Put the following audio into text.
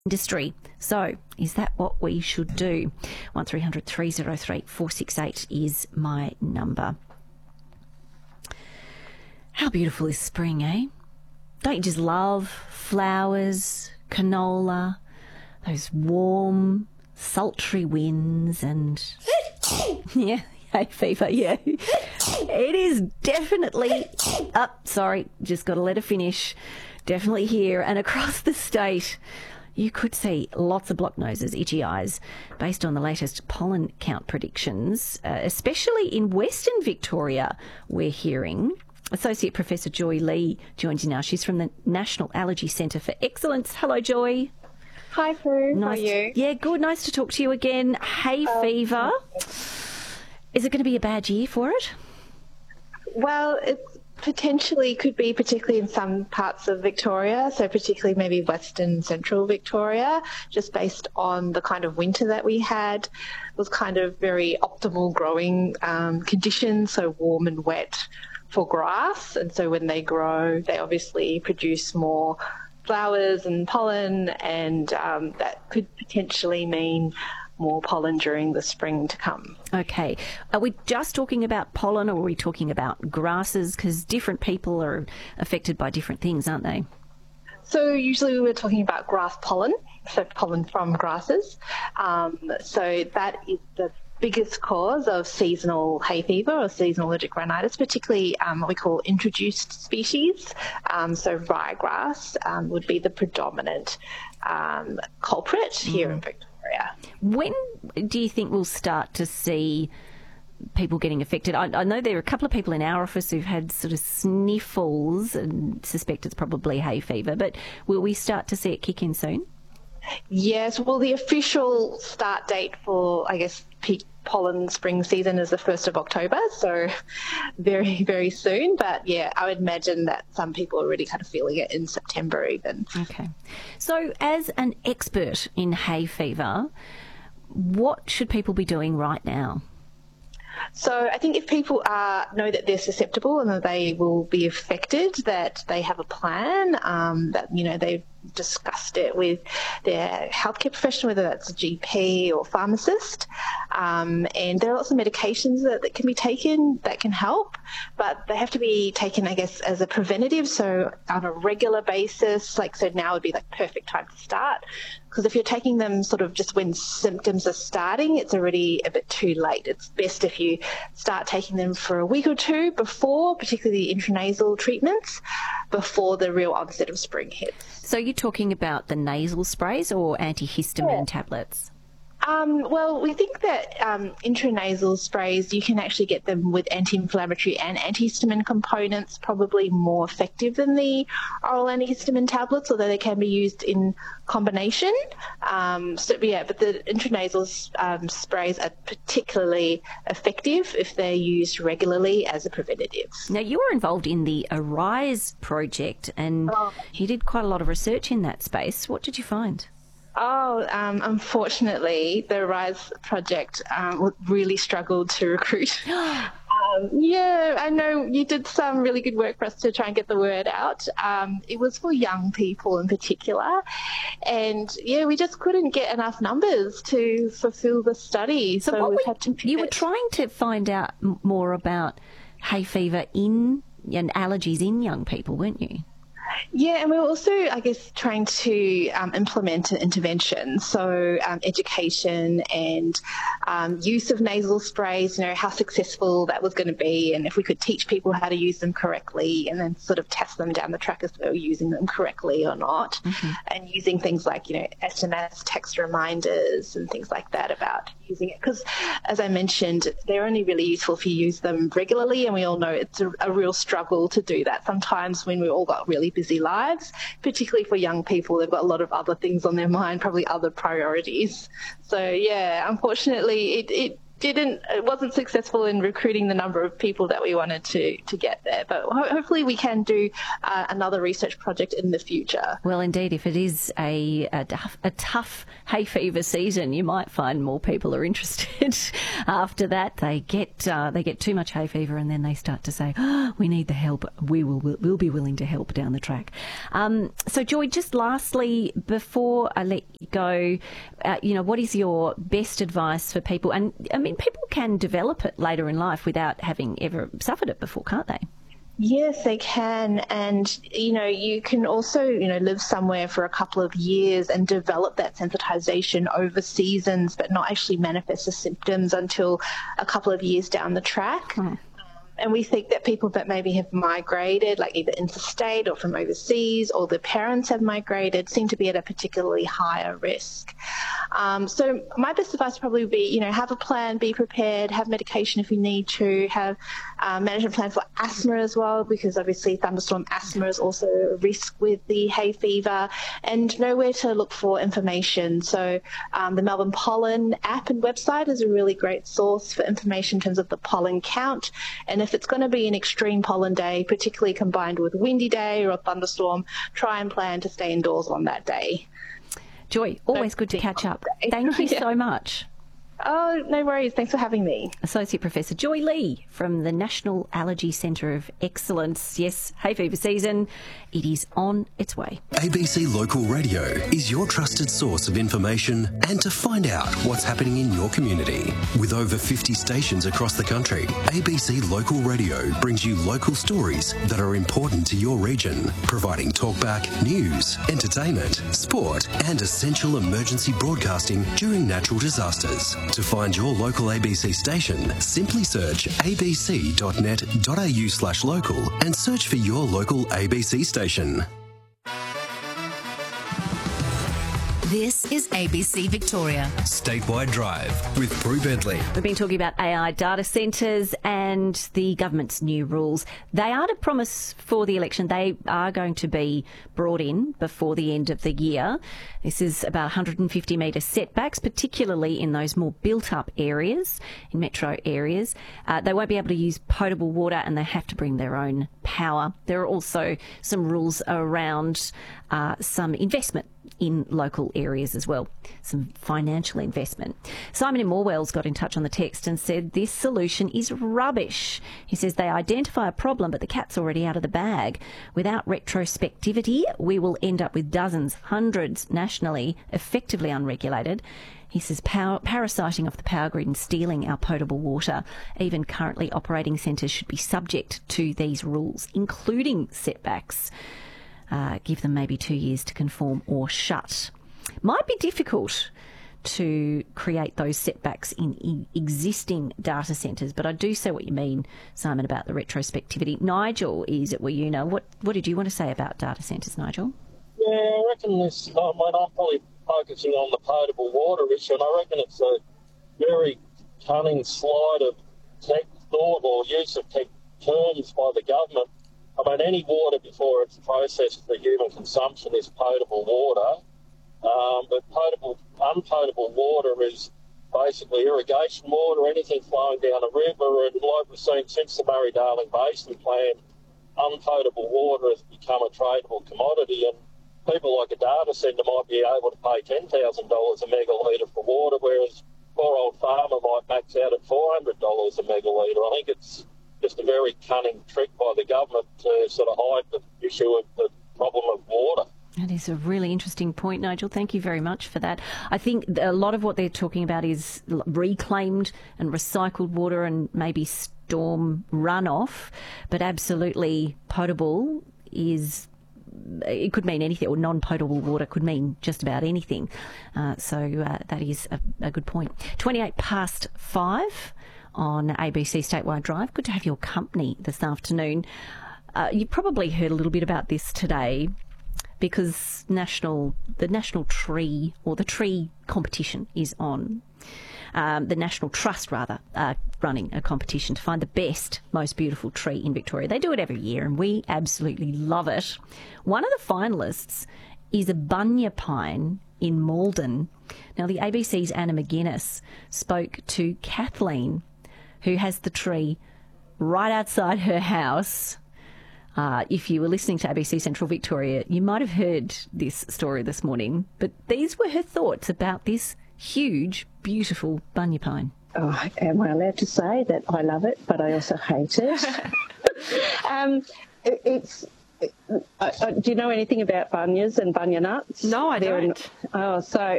industry. So is that what we should do? 1300 303 468 is my number. How beautiful is spring, eh? Don't you just love flowers, canola, those warm, sultry winds and... yeah, hay fever, yeah. It is definitely... sorry, just got to let her finish. Definitely here and across the state. You could see lots of blocked noses, itchy eyes, based on the latest pollen count predictions, especially in Western Victoria, we're hearing. Associate Professor Joy Lee joins you now. She's from the National Allergy Centre for Excellence. Hello, Joy. Hi, Prue. How are you? Yeah, good. Nice to talk to you again. Hay fever. Is it going to be a bad year for it? Well, it potentially could be, particularly in some parts of Victoria, so particularly maybe Western Central Victoria, just based on the kind of winter that we had. It was kind of very optimal growing conditions, so warm and wet for grass. And so when they grow, they obviously produce more flowers and pollen, and that could potentially mean more pollen during the spring to come. Okay. Are we just talking about pollen, or are we talking about grasses? Because different people are affected by different things, aren't they? So usually we're talking about grass pollen, so pollen from grasses. So that is the biggest cause of seasonal hay fever or seasonal allergic rhinitis, particularly what we call introduced species. So ryegrass would be the predominant culprit here in Victoria. When do you think we'll start to see people getting affected? I know there are a couple of people in our office who've had sort of sniffles and suspect it's probably hay fever, but will we start to see it kick in soon? Yes, well, the official start date for, I guess, peak pollen spring season is the 1st of October, so very, very soon. But yeah, I would imagine that some people are already kind of feeling it in September even. Okay. So as an expert in hay fever, what should people be doing right now? So I think if people know that they're susceptible and that they will be affected, that they have a plan, that, you know, they've discussed it with their healthcare professional, whether that's a GP or pharmacist. And there are lots of medications that can be taken that can help, but they have to be taken, I guess, as a preventative, so on a regular basis. Like, so now would be like perfect time to start, because if you're taking them sort of just when symptoms are starting, it's already a bit too late. It's best if you start taking them for a week or two before, particularly the intranasal treatments, before the real onset of spring hits. So you're talking about the nasal sprays or antihistamine tablets? Well, we think that intranasal sprays, you can actually get them with anti-inflammatory and antihistamine components, probably more effective than the oral antihistamine tablets, although they can be used in combination. But the intranasal sprays are particularly effective if they're used regularly as a preventative. Now, you were involved in the ARISE project, and you did quite a lot of research in that space. What did you find? Unfortunately, the RISE project really struggled to recruit. Yeah, I know you did some really good work for us to try and get the word out. It was for young people in particular. And, yeah, we just couldn't get enough numbers to fulfill the study. So we've had to... You were trying to find out more about hay fever and allergies in young people, weren't you? Yeah, and we were also, I guess, trying to implement an intervention, so education and use of nasal sprays, you know, how successful that was going to be, and if we could teach people how to use them correctly, and then sort of test them down the track as they were using them correctly or not, and using things like, you know, SMS text reminders and things like that about using it, because as I mentioned, they're only really useful if you use them regularly, and we all know it's a real struggle to do that sometimes when we've all got really busy lives, particularly for young people. They've got a lot of other things on their mind, probably other priorities. So yeah, unfortunately it it wasn't successful in recruiting the number of people that we wanted to get there. But hopefully we can do another research project in the future. Well, indeed, if it is a tough hay fever season, you might find more people are interested. After that, they get too much hay fever, and then they start to say, oh, "We need the help. We'll be willing to help down the track." So, Joy, just lastly, before I let you go, what is your best advice for people? And I mean, people can develop it later in life without having ever suffered it before, can't they? Yes, they can. And, you can also, live somewhere for a couple of years and develop that sensitization over seasons, but not actually manifest the symptoms until a couple of years down the track. And we think that people that maybe have migrated, like either interstate or from overseas, or their parents have migrated, seem to be at a particularly higher risk. So my best advice probably would be, have a plan, be prepared, have medication if you need to, have management plans for asthma as well, because obviously thunderstorm asthma is also a risk with the hay fever, and know where to look for information. So the Melbourne Pollen app and website is a really great source for information in terms of the pollen count. And if it's going to be an extreme pollen day, particularly combined with a windy day or a thunderstorm, try and plan to stay indoors on that day. Joy, always good to catch up. Thank you so much. Oh, no worries. Thanks for having me. Associate Professor Joy Lee from the National Allergy Centre of Excellence. Yes, hay fever season, it is on its way. ABC Local Radio is your trusted source of information and to find out what's happening in your community. With over 50 stations across the country, ABC Local Radio brings you local stories that are important to your region, providing talkback, news, entertainment, sport and essential emergency broadcasting during natural disasters. To find your local ABC station, simply search abc.net.au/local and search for your local ABC station. This is ABC Victoria. Statewide Drive with Prue Bentley. We've been talking about AI data centres and the government's new rules. They are to promise for the election. They are going to be brought in before the end of the year. This is about 150 metre setbacks, particularly in those more built-up areas, in metro areas. They won't be able to use potable water and they have to bring their own power. There are also some rules around some investment in local areas as well, some financial investment. Simon in Morwell's got in touch on the text and said this solution is rubbish. He says they identify a problem, but the cat's already out of the bag. Without retrospectivity, we will end up with dozens, hundreds nationally, effectively unregulated. He says parasiting off the power grid and stealing our potable water. Even currently operating centres should be subject to these rules, including setbacks. Give them maybe 2 years to conform or shut. Might be difficult to create those setbacks in existing data centres, but I do see what you mean, Simon, about the retrospectivity. Nigel is at Wayuna. What did you want to say about data centres, Nigel? Yeah, I reckon this, I'm probably focusing on the potable water issue, and I reckon it's a very cunning slide of tech thought or use of tech terms by the government. I mean, any water before it's processed for human consumption is potable water, but unpotable water is basically irrigation water, anything flowing down a river, and like we've seen since the Murray-Darling Basin Plan, unpotable water has become a tradable commodity, and people like a data centre might be able to pay $10,000 a megalitre for water, whereas poor old farmer might max out at $400 a megalitre. I think it's just a very cunning trick by the government to sort of hide the issue of the problem of water. That is a really interesting point, Nigel. Thank you very much for that. I think a lot of what they're talking about is reclaimed and recycled water and maybe storm runoff, but absolutely potable is... It could mean anything, or non-potable water could mean just about anything. So that is a good point. 5:28 on ABC Statewide Drive. Good to have your company this afternoon. You probably heard a little bit about this today because the National Tree, or the Tree competition is on. The National Trust, rather, running a competition to find the best, most beautiful tree in Victoria. They do it every year and we absolutely love it. One of the finalists is a bunya pine in Malden. Now, the ABC's Anna McGuinness spoke to Kathleen, who has the tree right outside her house. If you were listening to ABC Central Victoria, you might have heard this story this morning, but these were her thoughts about this huge, beautiful bunya pine. Oh, am I allowed to say that I love it, but I also hate it? Do you know anything about bunyas and bunya nuts? No, I don't. So